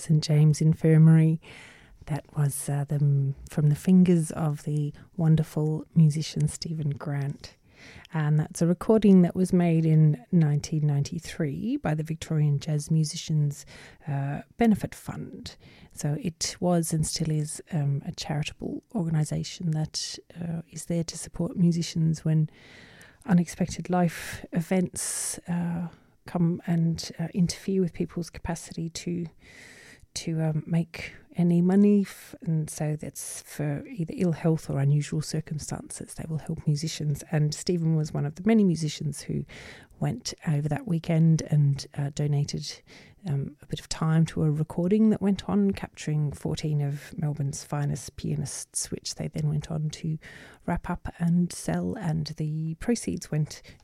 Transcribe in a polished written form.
St James Infirmary. That was from the fingers of the wonderful musician Stephen Grant. And that's a recording that was made in 1993 by the Victorian Jazz Musicians Benefit Fund. So it was and still is a charitable organisation that is there to support musicians when unexpected life events come and interfere with people's capacity to make any money, and so that's for either ill health or unusual circumstances. They will help musicians, and Stephen was one of the many musicians who went over that weekend and donated a bit of time to a recording that went on, capturing 14 of Melbourne's finest pianists, which they then went on to wrap up and sell, and the proceeds went